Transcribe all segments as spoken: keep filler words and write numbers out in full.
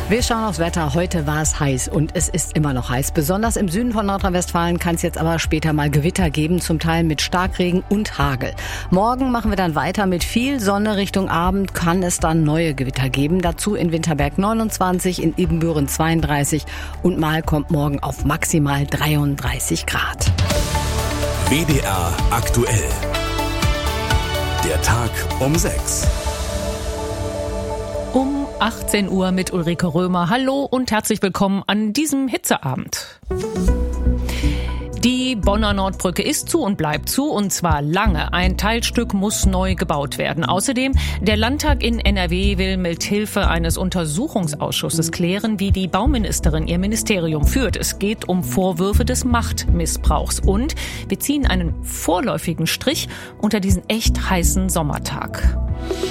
Wir schauen aufs Wetter. Heute war es heiß und es ist immer noch heiß. Besonders im Süden von Nordrhein-Westfalen kann es jetzt aber später mal Gewitter geben, zum Teil mit Starkregen und Hagel. Morgen machen wir dann weiter mit viel Sonne. Richtung Abend kann es dann neue Gewitter geben. Dazu in Winterberg neunundzwanzig, in Ibbenbüren zweiunddreißig und mal kommt morgen auf maximal dreiunddreißig Grad. W D R aktuell. Der Tag um sechs. Um achtzehn Uhr mit Ulrike Römer. Hallo und herzlich willkommen an diesem Hitzeabend. Die Bonner Nordbrücke ist zu und bleibt zu, und zwar lange. Ein Teilstück muss neu gebaut werden. Außerdem, der Landtag in N R W will mit Hilfe eines Untersuchungsausschusses klären, wie die Bauministerin ihr Ministerium führt. Es geht um Vorwürfe des Machtmissbrauchs. Und wir ziehen einen vorläufigen Strich unter diesen echt heißen Sommertag.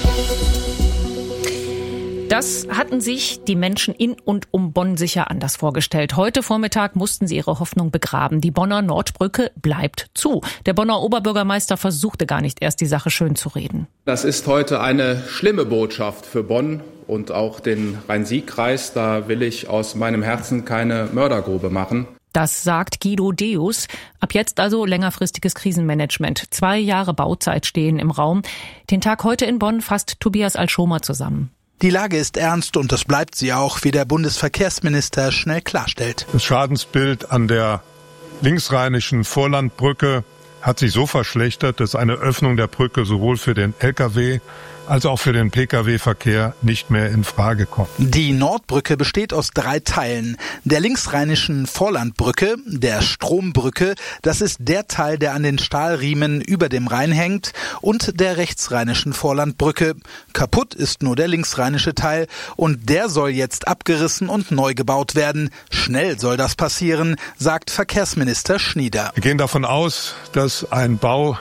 Das hatten sich die Menschen in und um Bonn sicher anders vorgestellt. Heute Vormittag mussten sie ihre Hoffnung begraben. Die Bonner Nordbrücke bleibt zu. Der Bonner Oberbürgermeister versuchte gar nicht erst, die Sache schön zu reden. Das ist heute eine schlimme Botschaft für Bonn und auch den Rhein-Sieg-Kreis. Da will ich aus meinem Herzen keine Mördergrube machen. Das sagt Guido Deus. Ab jetzt also längerfristiges Krisenmanagement. Zwei Jahre Bauzeit stehen im Raum. Den Tag heute in Bonn fasst Tobias Alschomer zusammen. Die Lage ist ernst und das bleibt sie auch, wie der Bundesverkehrsminister schnell klarstellt. Das Schadensbild an der linksrheinischen Vorlandbrücke hat sich so verschlechtert, dass eine Öffnung der Brücke sowohl für den L K W als auch für den P K W-Verkehr nicht mehr in Frage kommt. Die Nordbrücke besteht aus drei Teilen. Der linksrheinischen Vorlandbrücke, der Strombrücke, das ist der Teil, der an den Stahlriemen über dem Rhein hängt, und der rechtsrheinischen Vorlandbrücke. Kaputt ist nur der linksrheinische Teil und der soll jetzt abgerissen und neu gebaut werden. Schnell soll das passieren, sagt Verkehrsminister Schnieder. Wir gehen davon aus, dass ein Bau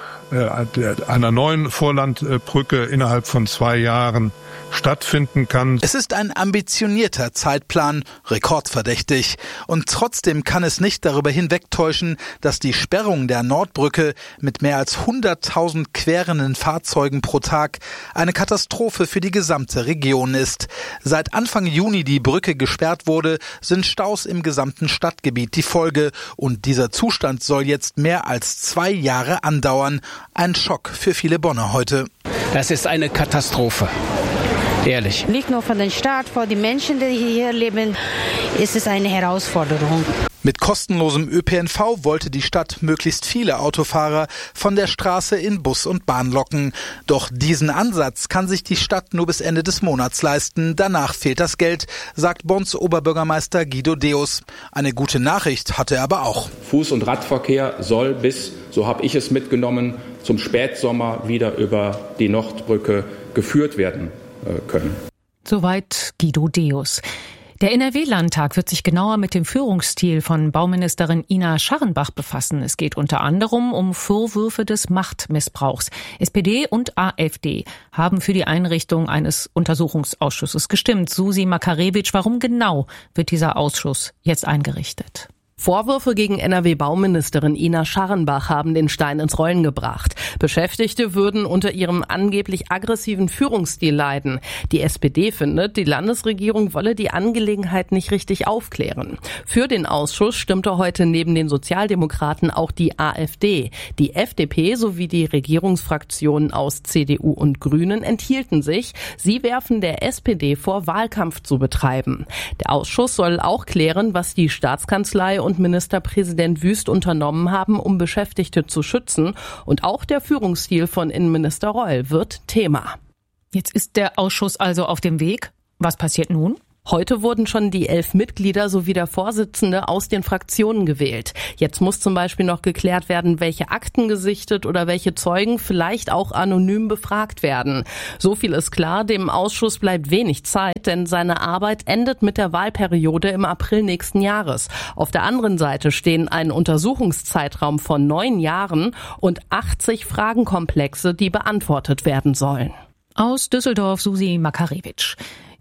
einer neuen Vorlandbrücke innerhalb von zwei Jahren stattfinden kann. Es ist ein ambitionierter Zeitplan, rekordverdächtig. Und trotzdem kann es nicht darüber hinwegtäuschen, dass die Sperrung der Nordbrücke mit mehr als hunderttausend querenden Fahrzeugen pro Tag eine Katastrophe für die gesamte Region ist. Seit Anfang Juni die Brücke gesperrt wurde, sind Staus im gesamten Stadtgebiet die Folge. Und dieser Zustand soll jetzt mehr als zwei Jahre andauern. Ein Schock für viele Bonner heute. Das ist eine Katastrophe. Ehrlich. Nicht nur für den Staat, für die Menschen, die hier leben, ist es eine Herausforderung. Mit kostenlosem Ö P N V wollte die Stadt möglichst viele Autofahrer von der Straße in Bus und Bahn locken. Doch diesen Ansatz kann sich die Stadt nur bis Ende des Monats leisten. Danach fehlt das Geld, sagt Bonns Oberbürgermeister Guido Deus. Eine gute Nachricht hatte er aber auch. Fuß- und Radverkehr soll bis, so habe ich es mitgenommen, zum Spätsommer wieder über die Nordbrücke geführt werden können. Soweit Guido Deus. Der N R W-Landtag wird sich genauer mit dem Führungsstil von Bauministerin Ina Scharrenbach befassen. Es geht unter anderem um Vorwürfe des Machtmissbrauchs. S P D und A f D haben für die Einrichtung eines Untersuchungsausschusses gestimmt. Susi Makarewitsch, warum genau wird dieser Ausschuss jetzt eingerichtet? Vorwürfe gegen N R W-Bauministerin Ina Scharrenbach haben den Stein ins Rollen gebracht. Beschäftigte würden unter ihrem angeblich aggressiven Führungsstil leiden. Die S P D findet, die Landesregierung wolle die Angelegenheit nicht richtig aufklären. Für den Ausschuss stimmte heute neben den Sozialdemokraten auch die A f D. Die F D P sowie die Regierungsfraktionen aus C D U und Grünen enthielten sich. Sie werfen der S P D vor, Wahlkampf zu betreiben. Der Ausschuss soll auch klären, was die Staatskanzlei und Ministerpräsident Wüst unternommen haben, um Beschäftigte zu schützen. Und auch der Führungsstil von Innenminister Reul wird Thema. Jetzt ist der Ausschuss also auf dem Weg. Was passiert nun? Heute wurden schon die elf Mitglieder sowie der Vorsitzende aus den Fraktionen gewählt. Jetzt muss zum Beispiel noch geklärt werden, welche Akten gesichtet oder welche Zeugen vielleicht auch anonym befragt werden. So viel ist klar, dem Ausschuss bleibt wenig Zeit, denn seine Arbeit endet mit der Wahlperiode im April nächsten Jahres. Auf der anderen Seite stehen ein Untersuchungszeitraum von neun Jahren und achtzig Fragenkomplexe, die beantwortet werden sollen. Aus Düsseldorf Susi Makarewitsch.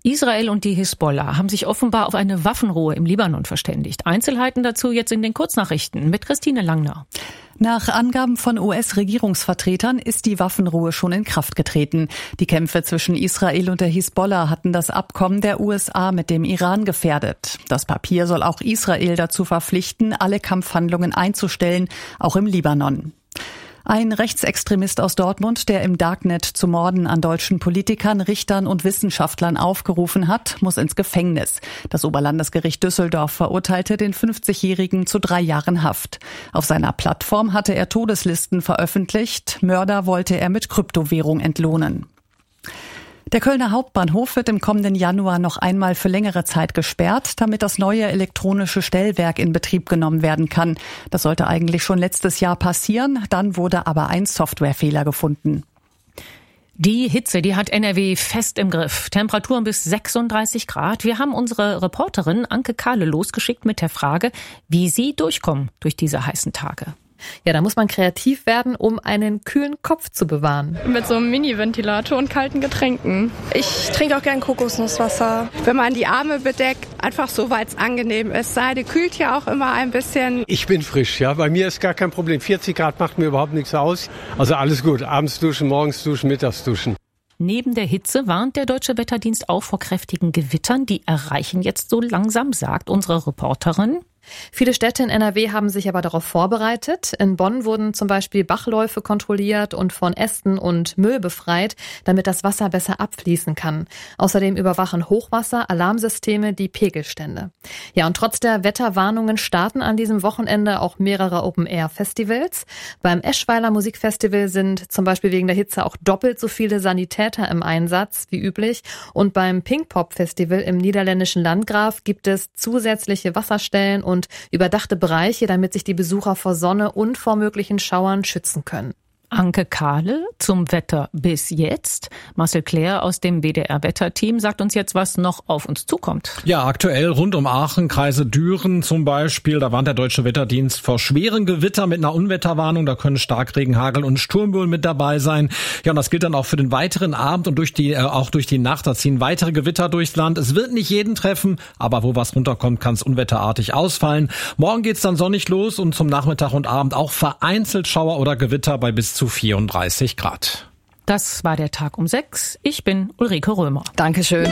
Israel und die Hisbollah haben sich offenbar auf eine Waffenruhe im Libanon verständigt. Einzelheiten dazu jetzt in den Kurznachrichten mit Christine Langner. Nach Angaben von U S-Regierungsvertretern ist die Waffenruhe schon in Kraft getreten. Die Kämpfe zwischen Israel und der Hisbollah hatten das Abkommen der U S A mit dem Iran gefährdet. Das Papier soll auch Israel dazu verpflichten, alle Kampfhandlungen einzustellen, auch im Libanon. Ein Rechtsextremist aus Dortmund, der im Darknet zu Morden an deutschen Politikern, Richtern und Wissenschaftlern aufgerufen hat, muss ins Gefängnis. Das Oberlandesgericht Düsseldorf verurteilte den fünfzigjährigen zu drei Jahren Haft. Auf seiner Plattform hatte er Todeslisten veröffentlicht. Mörder wollte er mit Kryptowährung entlohnen. Der Kölner Hauptbahnhof wird im kommenden Januar noch einmal für längere Zeit gesperrt, damit das neue elektronische Stellwerk in Betrieb genommen werden kann. Das sollte eigentlich schon letztes Jahr passieren, dann wurde aber ein Softwarefehler gefunden. Die Hitze, die hat N R W fest im Griff. Temperaturen bis sechsunddreißig Grad. Wir haben unsere Reporterin Anke Kahle losgeschickt mit der Frage, wie sie durchkommen durch diese heißen Tage. Ja, da muss man kreativ werden, um einen kühlen Kopf zu bewahren. Mit so einem Mini-Ventilator und kalten Getränken. Ich trinke auch gern Kokosnusswasser. Wenn man die Arme bedeckt, einfach so, weil es angenehm ist. Seide kühlt ja auch immer ein bisschen. Ich bin frisch, ja. Bei mir ist gar kein Problem. vierzig Grad macht mir überhaupt nichts aus. Also alles gut. Abends duschen, morgens duschen, mittags duschen. Neben der Hitze warnt der Deutsche Wetterdienst auch vor kräftigen Gewittern. Die erreichen jetzt so langsam, sagt unsere Reporterin. Viele Städte in N R W haben sich aber darauf vorbereitet. In Bonn wurden zum Beispiel Bachläufe kontrolliert und von Ästen und Müll befreit, damit das Wasser besser abfließen kann. Außerdem überwachen Hochwasser-Alarmsysteme die Pegelstände. Ja, und trotz der Wetterwarnungen starten an diesem Wochenende auch mehrere Open-Air-Festivals. Beim Eschweiler Musikfestival sind zum Beispiel wegen der Hitze auch doppelt so viele Sanitäter im Einsatz wie üblich. Und beim Pinkpop-Festival im niederländischen Landgraf gibt es zusätzliche Wasserstellen und und überdachte Bereiche, damit sich die Besucher vor Sonne und vor möglichen Schauern schützen können. Anke Kahle zum Wetter bis jetzt. Marcel Claire aus dem W D R-Wetterteam sagt uns jetzt, was noch auf uns zukommt. Ja, aktuell rund um Aachen, Kreise Düren zum Beispiel. Da warnt der Deutsche Wetterdienst vor schweren Gewitter mit einer Unwetterwarnung. Da können Starkregen, Hagel und Sturmböen mit dabei sein. Ja, und das gilt dann auch für den weiteren Abend und durch die äh, auch durch die Nacht. Da ziehen weitere Gewitter durchs Land. Es wird nicht jeden treffen, aber wo was runterkommt, kann es unwetterartig ausfallen. Morgen geht's dann sonnig los und zum Nachmittag und Abend auch vereinzelt Schauer oder Gewitter bei bis zu vierunddreißig Grad. Das war der Tag um sechs. Ich bin Ulrike Römer. Dankeschön.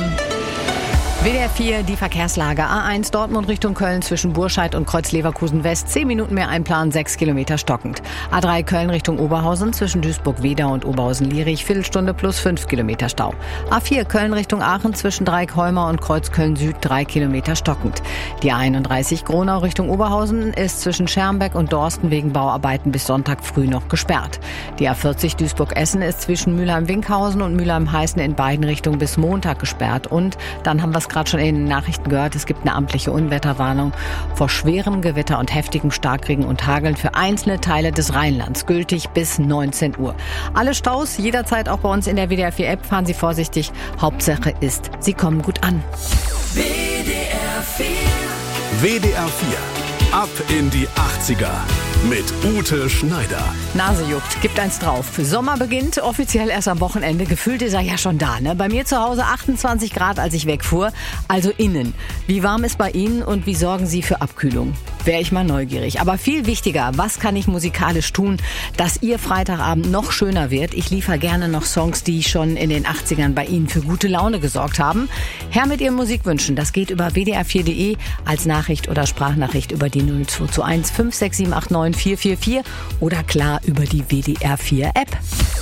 W D R vier, die Verkehrslage. A eins Dortmund Richtung Köln zwischen Burscheid und Kreuz-Leverkusen West. Zehn Minuten mehr einplanen, sechs Kilometer stockend. A drei Köln Richtung Oberhausen zwischen Duisburg-Wedau und Oberhausen-Lierich. Viertelstunde plus fünf Kilometer Stau. A vier Köln Richtung Aachen zwischen Dreieck-Holmer und Kreuz-Köln Süd. Drei Kilometer stockend. Die A einunddreißig Gronau Richtung Oberhausen ist zwischen Schermbeck und Dorsten wegen Bauarbeiten bis Sonntag früh noch gesperrt. Die A vierzig Duisburg-Essen ist zwischen Mülheim-Winkhausen und Mülheim-Heißen in beiden Richtungen bis Montag gesperrt. Und dann haben wir es gerade schon in den Nachrichten gehört, es gibt eine amtliche Unwetterwarnung vor schwerem Gewitter und heftigem Starkregen und Hageln für einzelne Teile des Rheinlands, gültig bis neunzehn Uhr. Alle Staus jederzeit auch bei uns in der W D R vier App. Fahren Sie vorsichtig. Hauptsache ist, Sie kommen gut an. W D R vier. W D R vier. Ab in die achtziger. Mit Ute Schneider. Nase juckt, gibt eins drauf. Sommer beginnt offiziell erst am Wochenende. Gefühlt ist er ja schon da, ne? Bei mir zu Hause achtundzwanzig Grad, als ich wegfuhr. Also innen. Wie warm ist bei Ihnen und wie sorgen Sie für Abkühlung? Wäre ich mal neugierig. Aber viel wichtiger, was kann ich musikalisch tun, dass Ihr Freitagabend noch schöner wird? Ich liefere gerne noch Songs, die schon in den achtzigern bei Ihnen für gute Laune gesorgt haben. Her mit Ihren Musikwünschen. Das geht über w d r vier punkt de als Nachricht oder Sprachnachricht über die null zwei zwei eins fünf sechs sieben acht neun vier vier vier oder klar über die W D R vier App.